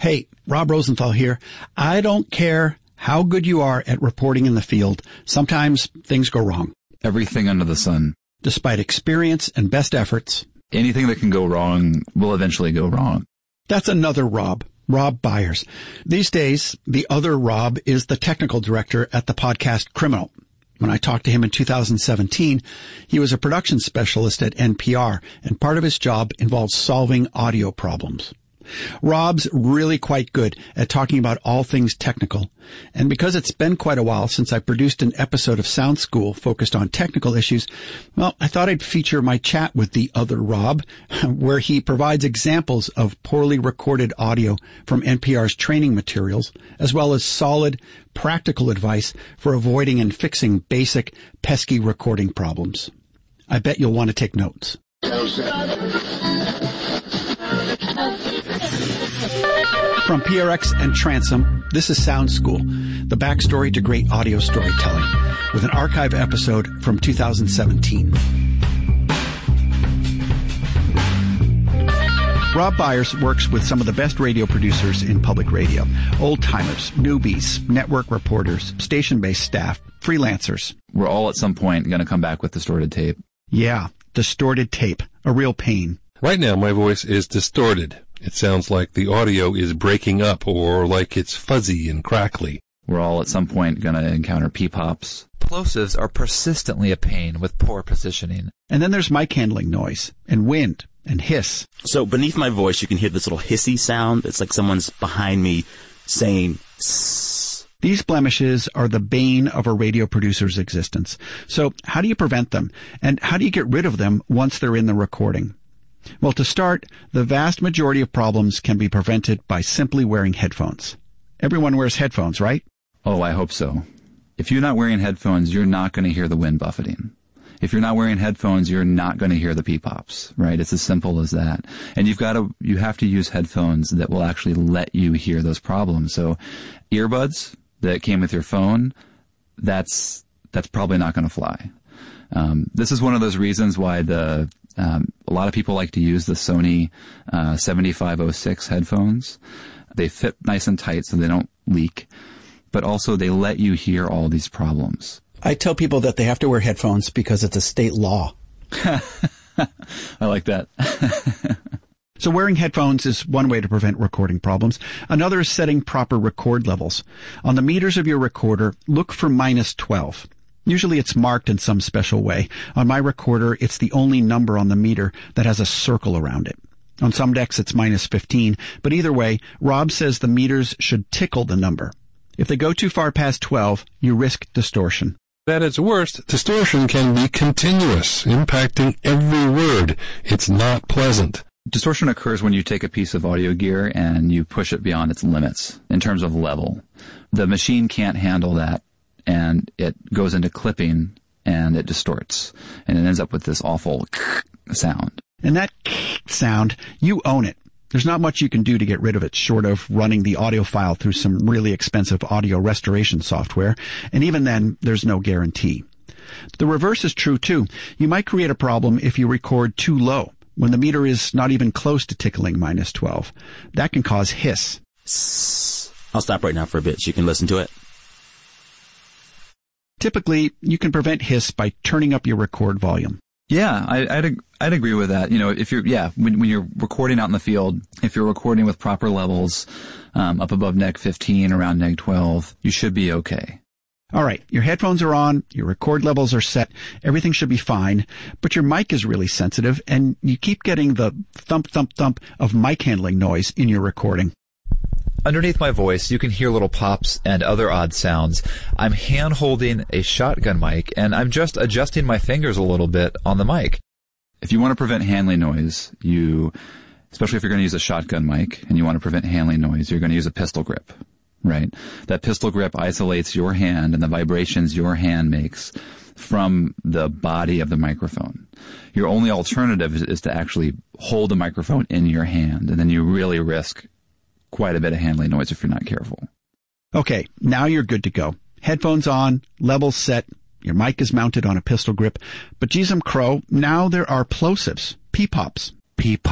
Hey, Rob Rosenthal here. I don't care how good you are at reporting in the field. Sometimes things go wrong. Everything under the sun. Despite experience and best efforts, anything that can go wrong will eventually go wrong. That's another Rob Byers. These days, the other Rob is the technical director at the podcast Criminal. When I talked to him in 2017, he was a production specialist at NPR, and part of his job involved solving audio problems. Rob's really quite good at talking about all things technical. And because it's been quite a while since I produced an episode of Sound School focused on technical issues, well, I thought I'd feature my chat with the other Rob, where he provides examples of poorly recorded audio from NPR's training materials, as well as solid, practical advice for avoiding and fixing basic, pesky recording problems. I bet you'll want to take notes. From PRX and Transom, this is Sound School, the backstory to great audio storytelling, with an archive episode from 2017. Rob Byers works with some of the best radio producers in public radio. Old-timers, newbies, network reporters, station-based staff, freelancers. We're all at some point going to come back with distorted tape. Yeah, distorted tape. A real pain. Right now, my voice is distorted. It sounds like the audio is breaking up or like it's fuzzy and crackly. We're all at some point going to encounter P-pops. Plosives are persistently a pain with poor positioning. And then there's mic handling noise and wind and hiss. So beneath my voice, you can hear this little hissy sound. It's like someone's behind me saying sss. These blemishes are the bane of a radio producer's existence. So how do you prevent them? And how do you get rid of them once they're in the recording? Well, to start, the vast majority of problems can be prevented by simply wearing headphones. Everyone wears headphones, right? Oh, I hope so. If you're not wearing headphones, you're not going to hear the wind buffeting. If you're not wearing headphones, you're not going to hear the P-pops, right? It's as simple as that. And you have to use headphones that will actually let you hear those problems. So earbuds that came with your phone, that's probably not going to fly. This is one of those reasons why a lot of people like to use the Sony 7506 headphones. They fit nice and tight so they don't leak, but also they let you hear all these problems. I tell people that they have to wear headphones because it's a state law. I like that. So wearing headphones is one way to prevent recording problems. Another is setting proper record levels. On the meters of your recorder, look for -12. Usually it's marked in some special way. On my recorder, it's the only number on the meter that has a circle around it. On some decks, it's -15, but either way, Rob says the meters should tickle the number. If they go too far past 12, you risk distortion. At its worst, distortion can be continuous, impacting every word. It's not pleasant. Distortion occurs when you take a piece of audio gear and you push it beyond its limits in terms of level. The machine can't handle that, and it goes into clipping and it distorts, and it ends up with this awful sound. And that sound, you own it. There's not much you can do to get rid of it short of running the audio file through some really expensive audio restoration software, and even then, there's no guarantee. The reverse is true too. You might create a problem if you record too low, when the meter is not even close to tickling -12. That can cause hiss. I'll stop right now for a bit so you can listen to it. Typically, you can prevent hiss by turning up your record volume. Yeah, I'd agree with that. You know, if when you're recording out in the field, if you're recording with proper levels, up above neg 15, around neg 12, you should be okay. All right, your headphones are on, your record levels are set, everything should be fine, but your mic is really sensitive, and you keep getting the thump, thump, thump of mic handling noise in your recording. Underneath my voice, you can hear little pops and other odd sounds. I'm hand-holding a shotgun mic, and I'm just adjusting my fingers a little bit on the mic. If you want to prevent handling noise, especially if you're going to use a shotgun mic and you want to prevent handling noise, you're going to use a pistol grip, right? That pistol grip isolates your hand and the vibrations your hand makes from the body of the microphone. Your only alternative is to actually hold the microphone in your hand, and then you really risk quite a bit of handling noise if you're not careful. Okay, now you're good to go. Headphones on, levels set, your mic is mounted on a pistol grip, but geez, crow, now there are plosives, P-pops. P-pop.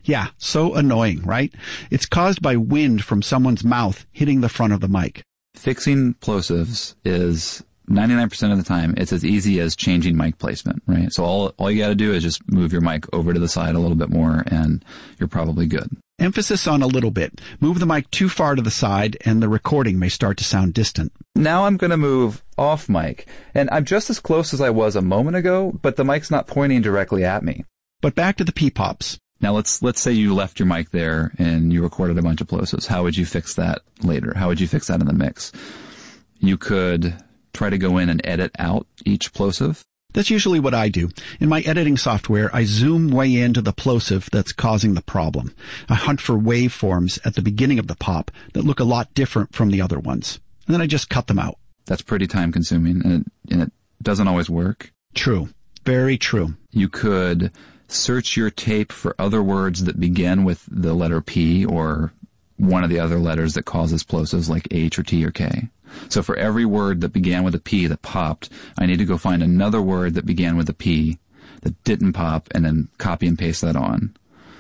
Yeah, so annoying, right? It's caused by wind from someone's mouth hitting the front of the mic. Fixing plosives is 99% of the time, it's as easy as changing mic placement, right? So all you got to do is just move your mic over to the side a little bit more and you're probably good. Emphasis on a little bit. Move the mic too far to the side and the recording may start to sound distant. Now I'm going to move off mic, and I'm just as close as I was a moment ago, but the mic's not pointing directly at me. But back to the P-pops. Now let's say you left your mic there and you recorded a bunch of plosives. How would you fix that later? How would you fix that in the mix? You could try to go in and edit out each plosive. That's usually what I do. In my editing software, I zoom way into the plosive that's causing the problem. I hunt for waveforms at the beginning of the pop that look a lot different from the other ones. And then I just cut them out. That's pretty time consuming and it doesn't always work. True. Very true. You could search your tape for other words that begin with the letter P or one of the other letters that causes plosives like H or T or K. So for every word that began with a P that popped, I need to go find another word that began with a P that didn't pop and then copy and paste that on.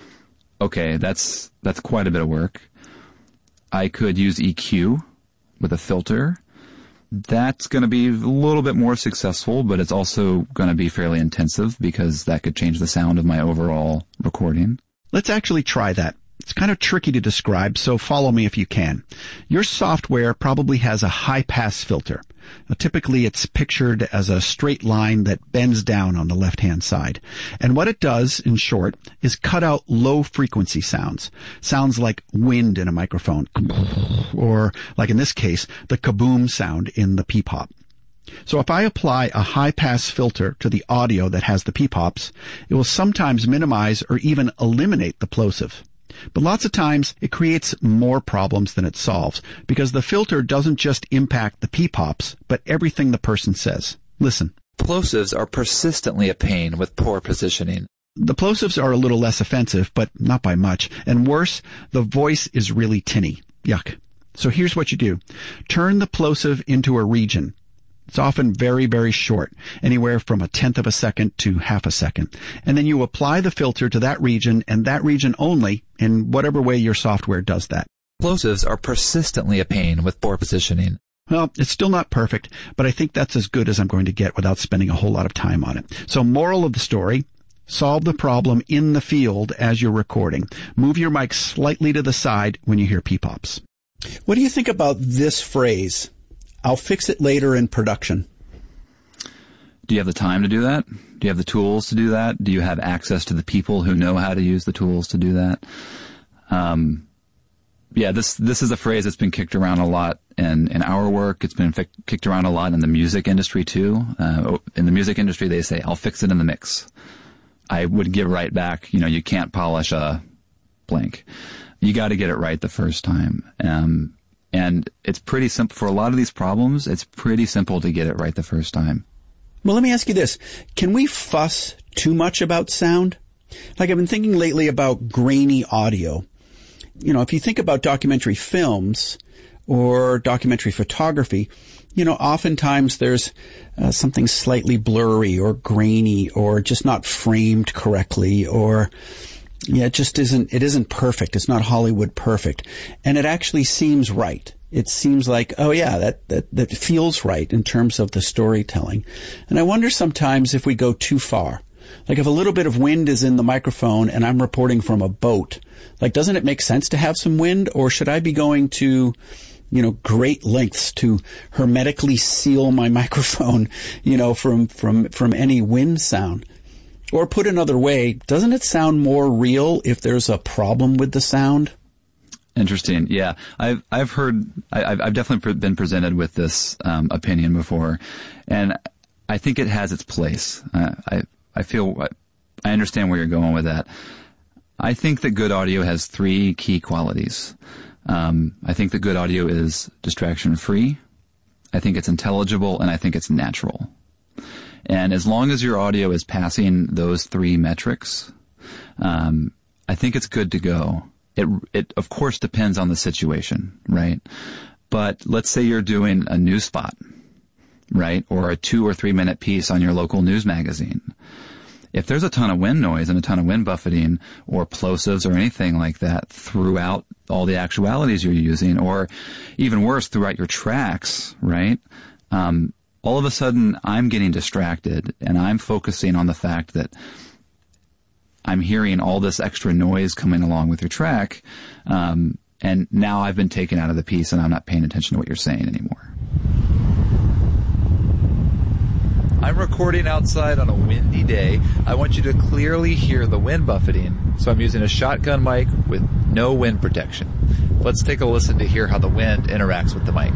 Okay, that's quite a bit of work. I could use EQ with a filter. That's going to be a little bit more successful, but it's also going to be fairly intensive because that could change the sound of my overall recording. Let's actually try that. It's kind of tricky to describe, so follow me if you can. Your software probably has a high-pass filter. Typically, it's pictured as a straight line that bends down on the left-hand side. And what it does, in short, is cut out low-frequency sounds. Sounds like wind in a microphone, or, like in this case, the kaboom sound in the P-pop. So if I apply a high-pass filter to the audio that has the P-pops, it will sometimes minimize or even eliminate the plosive. But lots of times it creates more problems than it solves because the filter doesn't just impact the P-pops, but everything the person says. Listen. Plosives are persistently a pain with poor positioning. The plosives are a little less offensive, but not by much. And worse, the voice is really tinny. Yuck. So here's what you do. Turn the plosive into a region. It's often very, very short, anywhere from 1/10 of a second to 1/2 a second. And then you apply the filter to that region and that region only in whatever way your software does that. Plosives are persistently a pain with poor positioning. Well, it's still not perfect, but I think that's as good as I'm going to get without spending a whole lot of time on it. So moral of the story, solve the problem in the field as you're recording. Move your mic slightly to the side when you hear P-pops. What do you think about this phrase? I'll fix it later in production. Do you have the time to do that? Do you have the tools to do that? Do you have access to the people who know how to use the tools to do that? This is a phrase that's been kicked around a lot in our work. It's been kicked around a lot in the music industry too. In the music industry, they say, I'll fix it in the mix. I would give right back, you can't polish a blank. You got to get it right the first time. And it's pretty simple. For a lot of these problems, it's pretty simple to get it right the first time. Well, let me ask you this. Can we fuss too much about sound? Like I've been thinking lately about grainy audio. If you think about documentary films or documentary photography, oftentimes there's something slightly blurry or grainy or just not framed correctly or it isn't perfect. It's not Hollywood perfect. And it actually seems right. It seems like, oh yeah, that feels right in terms of the storytelling. And I wonder sometimes if we go too far. Like if a little bit of wind is in the microphone and I'm reporting from a boat, doesn't it make sense to have some wind? Or should I be going to, great lengths to hermetically seal my microphone, from any wind sound? Or put another way, doesn't it sound more real if there's a problem with the sound? Interesting. Yeah. I've definitely been presented with this opinion before, and I think it has its place. I understand where you're going with that. I think that good audio has 3 key qualities. I think that good audio is distraction free. I think it's intelligible, and I think it's natural. And as long as your audio is passing those 3 metrics, I think it's good to go. It of course depends on the situation, right? But let's say you're doing a news spot, right? Or a 2 or 3 minute piece on your local news magazine. If there's a ton of wind noise and a ton of wind buffeting or plosives or anything like that throughout all the actualities you're using, or even worse, throughout your tracks, right? All of a sudden I'm getting distracted and I'm focusing on the fact that I'm hearing all this extra noise coming along with your track. And now I've been taken out of the piece and I'm not paying attention to what you're saying anymore. I'm recording outside on a windy day. I want you to clearly hear the wind buffeting, so I'm using a shotgun mic with no wind protection. Let's take a listen to hear how the wind interacts with the mic.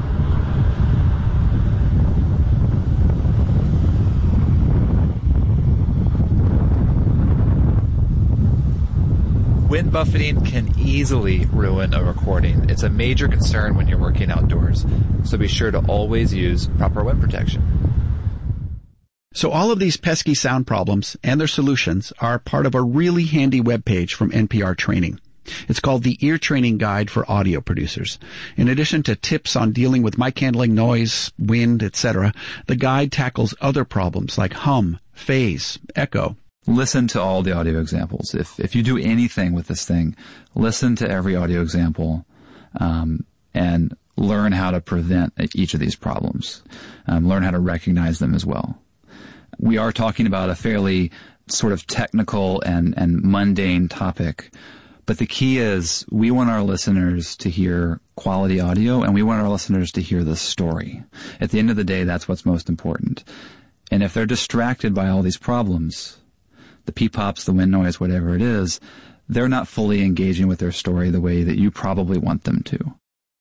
Wind buffeting can easily ruin a recording. It's a major concern when you're working outdoors, so be sure to always use proper wind protection. So all of these pesky sound problems and their solutions are part of a really handy webpage from NPR Training. It's called the Ear Training Guide for Audio Producers. In addition to tips on dealing with mic handling, noise, wind, etc., the guide tackles other problems like hum, phase, echo. Listen to all the audio examples. If you do anything with this thing, listen to every audio example, and learn how to prevent each of these problems. Learn how to recognize them as well. We are talking about a fairly sort of technical and mundane topic, but the key is we want our listeners to hear quality audio, and we want our listeners to hear the story. At the end of the day, that's what's most important. And if they're distracted by all these problems, the P-pops, the wind noise, whatever it is, they're not fully engaging with their story the way that you probably want them to.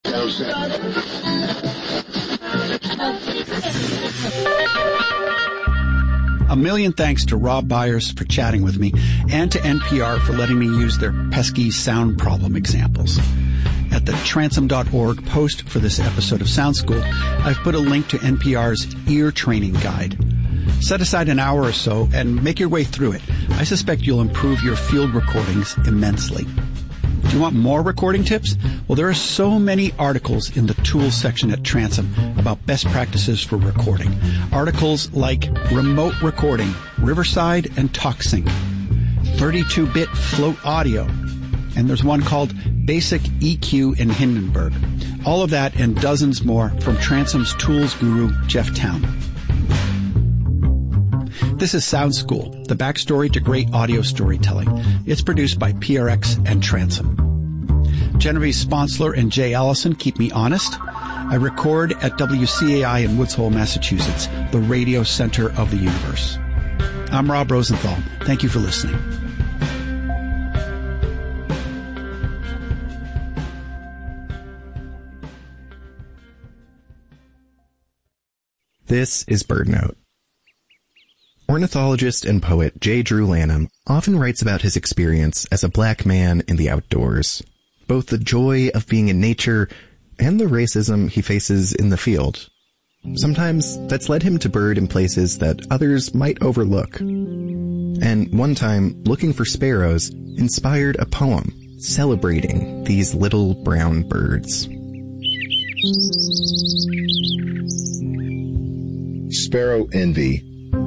A million thanks to Rob Byers for chatting with me, and to NPR for letting me use their pesky sound problem examples. At the transom.org post for this episode of Sound School, I've put a link to NPR's Ear Training Guide. Set aside an hour or so and make your way through it. I suspect you'll improve your field recordings immensely. Do you want more recording tips? Well, there are so many articles in the tools section at Transom about best practices for recording. Articles like remote recording, Riverside and TalkSync, 32-bit float audio, and there's one called Basic EQ in Hindenburg. All of that and dozens more from Transom's tools guru, Jeff Town. This is Sound School, the backstory to great audio storytelling. It's produced by PRX and Transom. Genevieve Sponsler and Jay Allison keep me honest. I record at WCAI in Woods Hole, Massachusetts, the radio center of the universe. I'm Rob Rosenthal. Thank you for listening. This is BirdNote. Ornithologist and poet J. Drew Lanham often writes about his experience as a black man in the outdoors, both the joy of being in nature and the racism he faces in the field. Sometimes that's led him to bird in places that others might overlook. And one time, looking for sparrows inspired a poem celebrating these little brown birds. Sparrow Envy.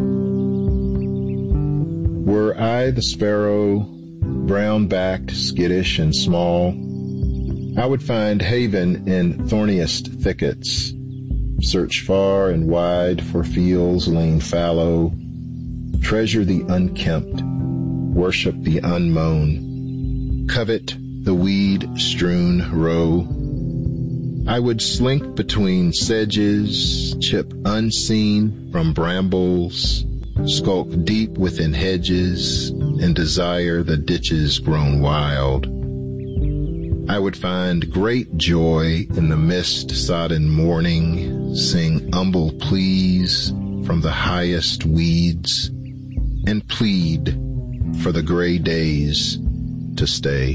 Were I the sparrow, brown-backed, skittish, and small, I would find haven in thorniest thickets, search far and wide for fields lain fallow, treasure the unkempt, worship the unmown, covet the weed-strewn row. I would slink between sedges, chip unseen from brambles, skulk deep within hedges, and desire the ditches grown wild. I would find great joy in the mist-sodden morning, sing humble pleas from the highest weeds, and plead for the gray days to stay.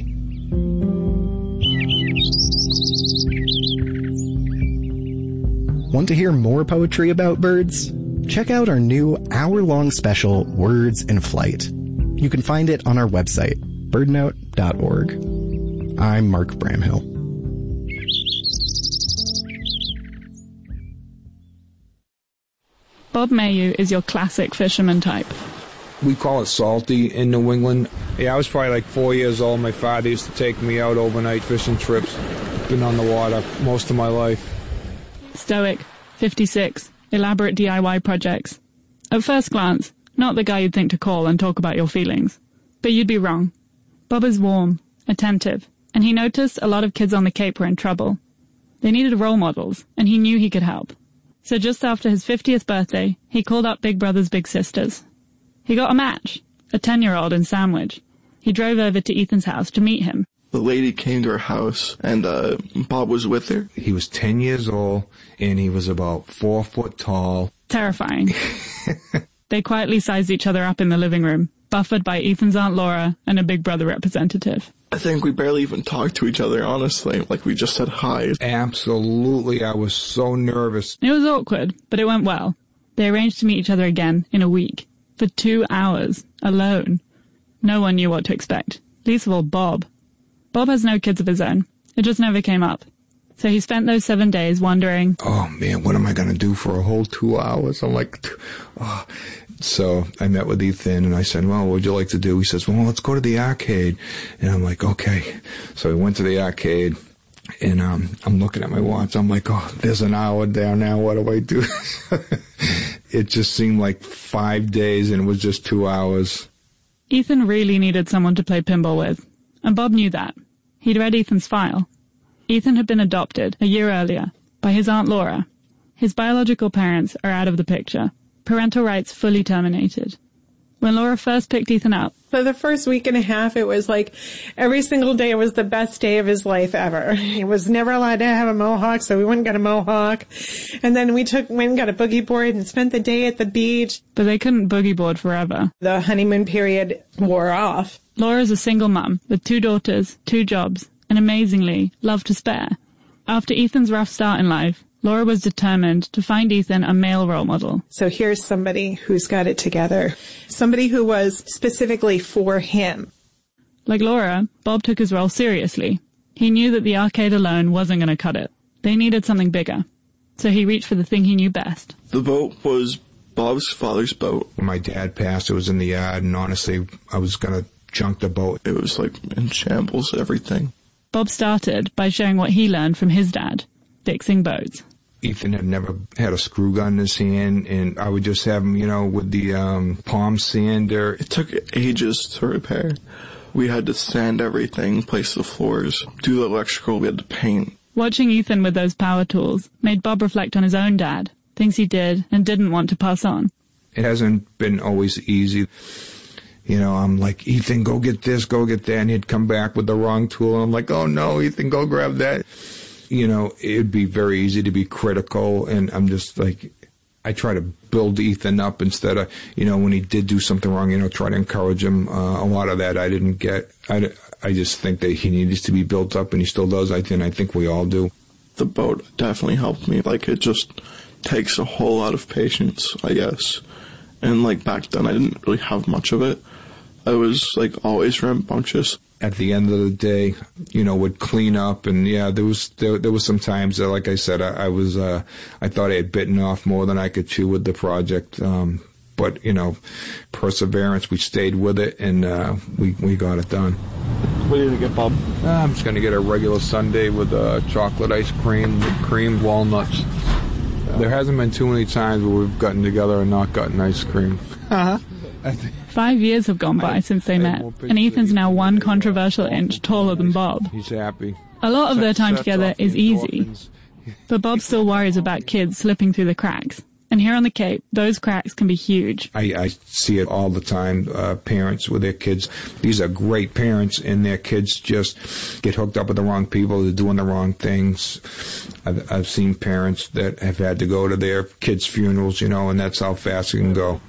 Want to hear more poetry about birds? Check out our new hour-long special, Words in Flight. You can find it on our website, birdnote.org. I'm Mark Bramhill. Bob Mayhew is your classic fisherman type. We call it salty in New England. Yeah, I was probably like 4 years old. My father used to take me out overnight fishing trips. Been on the water most of my life. Stoic, 56, elaborate DIY projects. At first glance, not the guy you'd think to call and talk about your feelings. But you'd be wrong. Bob is warm, attentive, and he noticed a lot of kids on the Cape were in trouble. They needed role models, and he knew he could help. So just after his 50th birthday, he called up Big Brothers Big Sisters. He got a match, a 10-year-old in Sandwich. He drove over to Ethan's house to meet him. The lady came to our house, and Bob was with her. He was 10 years old, and he was about 4 foot tall. Terrifying. They quietly sized each other up in the living room, buffered by Ethan's Aunt Laura and a Big Brother representative. I think we barely even talked to each other, honestly. Like, we just said hi. Absolutely. I was so nervous. It was awkward, but it went well. They arranged to meet each other again in a week. For 2 hours, alone. No one knew what to expect. Least of all, Bob. Bob has no kids of his own. It just never came up. So he spent those 7 days wondering, oh man, what am I going to do for a whole 2 hours? I'm like, oh. So I met with Ethan and I said, well, what would you like to do? He says, well, let's go to the arcade. And I'm like, okay. So we went to the arcade and I'm looking at my watch. I'm like, oh, there's an hour there now. What do I do? It just seemed like 5 days and it was just 2 hours. Ethan really needed someone to play pinball with. And Bob knew that. He'd read Ethan's file. Ethan had been adopted a year earlier by his Aunt Laura. His biological parents are out of the picture. Parental rights fully terminated. When Laura first picked Ethan up, for the first week and a half, it was like every single day was the best day of his life ever. He was never allowed to have a mohawk, so we went and got a mohawk. And then we went and got a boogie board and spent the day at the beach. But they couldn't boogie board forever. The honeymoon period wore off. Laura's a single mum with 2 daughters, 2 jobs, and amazingly, love to spare. After Ethan's rough start in life, Laura was determined to find Ethan a male role model. So here's somebody who's got it together. Somebody who was specifically for him. Like Laura, Bob took his role seriously. He knew that the arcade alone wasn't going to cut it. They needed something bigger. So he reached for the thing he knew best. The boat was Bob's father's boat. When my dad passed, it was in the yard, and honestly, I was going to junk the boat. It was like in shambles, everything. Bob started by sharing what he learned from his dad, fixing boats. Ethan had never had a screw gun in his hand, and I would just have him, with the palm sander. It took ages to repair. We had to sand everything, place the floors, do the electrical, we had to paint. Watching Ethan with those power tools made Bob reflect on his own dad, things he did and didn't want to pass on. It hasn't been always easy. I'm like, Ethan, go get this, go get that, and he'd come back with the wrong tool, and I'm like, oh no, Ethan, go grab that. It'd be very easy to be critical, and I'm just like, I try to build Ethan up instead of, when he did do something wrong, try to encourage him. A lot of that I didn't get. I just think that he needs to be built up, and he still does. I think we all do. The boat definitely helped me. Like, it just takes a whole lot of patience, I guess. And, back then I didn't really have much of it. I was, always rambunctious. At the end of the day, would clean up, and there was some times that, like I said, I thought I had bitten off more than I could chew with the project. But perseverance, we stayed with it, and we got it done. What are you gonna get, Bob? I'm just gonna get a regular sundae with chocolate ice cream with creamed walnuts. There hasn't been too many times where we've gotten together and not gotten ice cream. 5 years have gone by since they met, and Ethan's now 1 controversial inch taller than Bob. He's happy. A lot of their time together is easy, but Bob still worries about kids slipping through the cracks. And here on the Cape, those cracks can be huge. I see it all the time, parents with their kids. These are great parents, and their kids just get hooked up with the wrong people. They're doing the wrong things. I've seen parents that have had to go to their kids' funerals, and that's how fast it can go.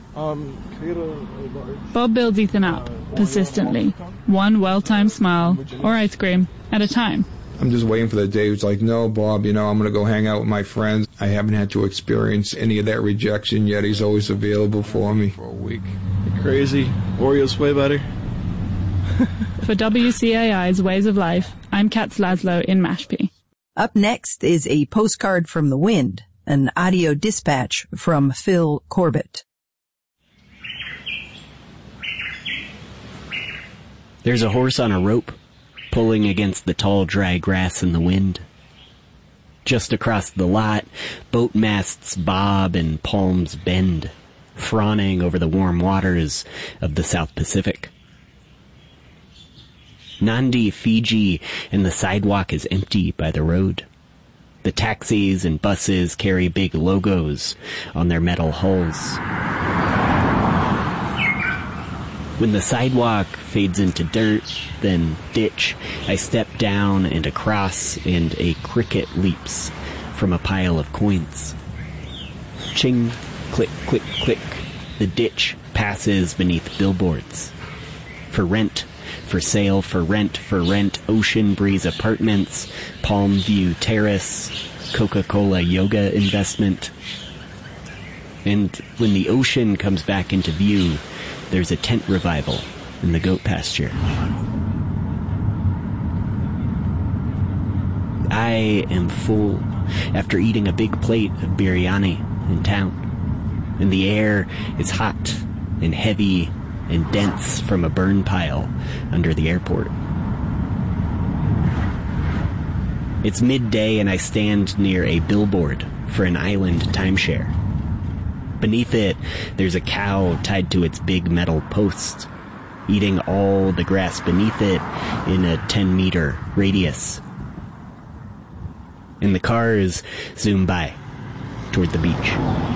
Bob builds Ethan up, persistently. 1 well-timed smile, or ice cream, at a time. I'm just waiting for the day it's like, no, Bob, I'm going to go hang out with my friends. I haven't had to experience any of that rejection yet. He's always available for me for a week. You're crazy. Oreo's way better. For WCAI's Ways of Life, I'm Katz Laszlo in Mashpee. Up next is a postcard from the wind, an audio dispatch from Phil Corbett. There's a horse on a rope, pulling against the tall, dry grass in the wind. Just across the lot, boat masts bob and palms bend, fawning over the warm waters of the South Pacific. Nandi, Fiji, and the sidewalk is empty by the road. The taxis and buses carry big logos on their metal hulls. When the sidewalk fades into dirt, then ditch, I step down and across, and a cricket leaps from a pile of coins. Ching, click, click, click. The ditch passes beneath billboards. For rent, for sale, for rent, Ocean Breeze Apartments, Palm View Terrace, Coca-Cola Yoga Investment. And when the ocean comes back into view, there's a tent revival in the goat pasture. I am full after eating a big plate of biryani in town, and the air is hot and heavy and dense from a burn pile under the airport. It's midday and I stand near a billboard for an island timeshare. Beneath it, there's a cow tied to its big metal post, eating all the grass beneath it in a 10-meter radius. And the cars zoom by toward the beach.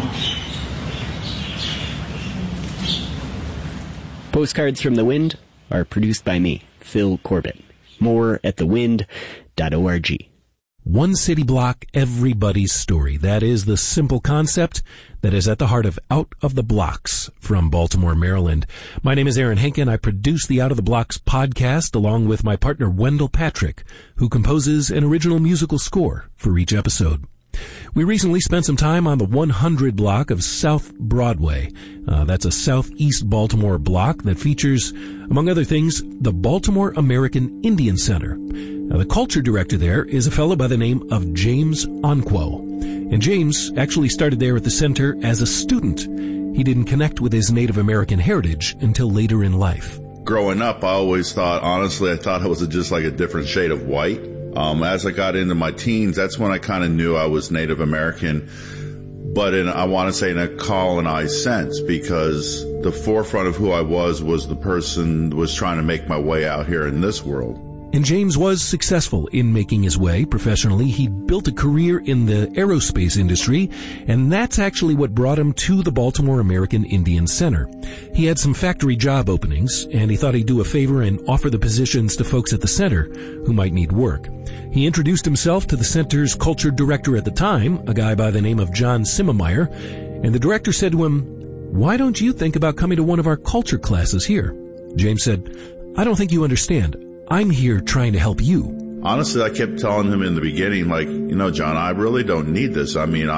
Postcards from the Wind are produced by me, Phil Corbett. More at thewind.org. One city block, everybody's story. That is the simple concept that is at the heart of Out of the Blocks from Baltimore, Maryland. My name is Aaron Henkin. I produce the Out of the Blocks podcast along with my partner Wendell Patrick, who composes an original musical score for each episode. We recently spent some time on the 100 block of South Broadway. That's a southeast Baltimore block that features, among other things, the Baltimore American Indian Center. Now, the culture director there is a fellow by the name of James Onquo. And James actually started there at the center as a student. He didn't connect with his Native American heritage until later in life. Growing up, I always thought, honestly, I thought it was just like a different shade of white. As I got into my teens, that's when I kind of knew I was Native American, but I want to say in a colonized sense, because the forefront of who I was the person who was trying to make my way out here in this world. And James was successful in making his way professionally. He built a career in the aerospace industry, and that's actually what brought him to the Baltimore American Indian Center. He had some factory job openings, and he thought he'd do a favor and offer the positions to folks at the center who might need work. He introduced himself to the center's culture director at the time, a guy by the name of John Simmemeyer, and the director said to him, "Why don't you think about coming to one of our culture classes here?" James said, "I don't think you understand. I'm here trying to help you." Honestly, I kept telling him in the beginning, like, John, I really don't need this. I mean,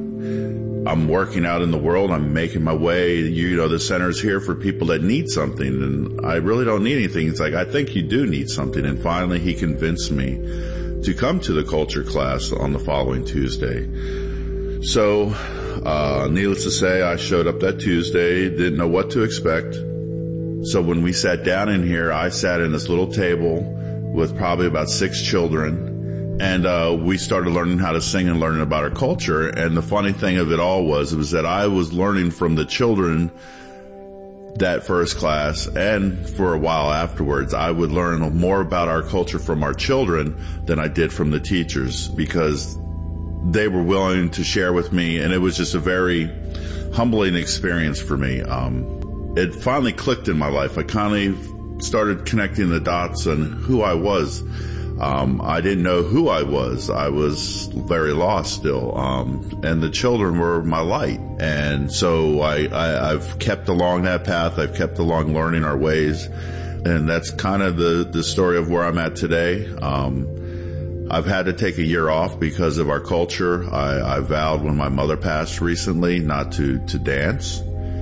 I'm working out in the world. I'm making my way. The center's here for people that need something, and I really don't need anything. It's like, I think you do need something. And finally, he convinced me to come to the culture class on the following Tuesday. So, needless to say, I showed up that Tuesday, didn't know what to expect. So when we sat down in here, I sat in this little table with probably about 6 children, and we started learning how to sing and learning about our culture. And the funny thing of it all was that I was learning from the children that first class, and for a while afterwards, I would learn more about our culture from our children than I did from the teachers, because they were willing to share with me, and it was just a very humbling experience for me. It finally clicked in my life. I kind of started connecting the dots on who I was. I didn't know who I was. I was very lost still. And the children were my light. And so I've kept along that path. I've kept along learning our ways. And that's kind of the story of where I'm at today. I've had to take a year off because of our culture. I vowed when my mother passed recently not to dance.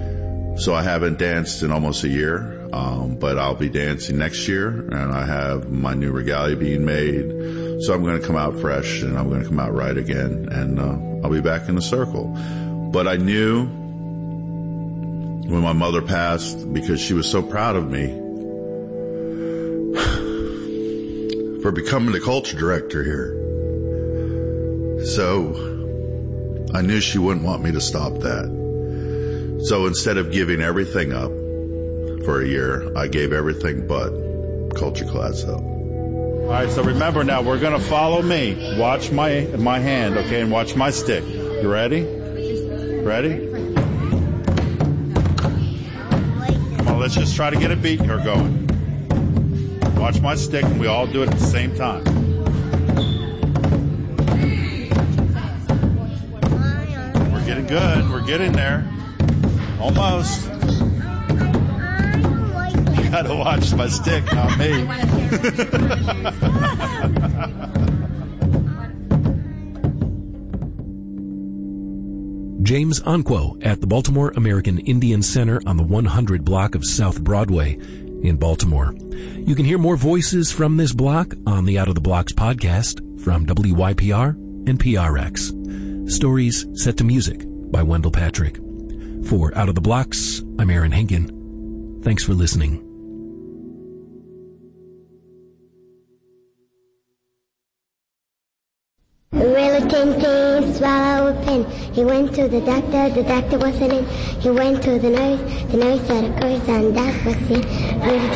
So I haven't danced in almost a year, but I'll be dancing next year, and I have my new regalia being made. So I'm going to come out fresh, and I'm going to come out right again, and I'll be back in the circle. But I knew when my mother passed, because she was so proud of me, for becoming the culture director here. So I knew she wouldn't want me to stop that. So instead of giving everything up for a year, I gave everything but culture class up. All right, so remember now, we're going to follow me. Watch my hand, okay, and watch my stick. You ready? Ready? Come on, let's just try to get a beat here going. Watch my stick, and we all do it at the same time. We're getting good. We're getting there. Almost. You gotta watch my stick, not me. James Onquo at the Baltimore American Indian Center on the 100 block of South Broadway in Baltimore. You can hear more voices from this block on the Out of the Blocks podcast from WYPR and PRX. Stories set to music by Wendell Patrick. For Out of the Blocks, I'm Aaron Henkin. Thanks for listening. Reluctant swallow a pin. He went to the doctor wasn't in. He went to the nurse said of course, and that was it.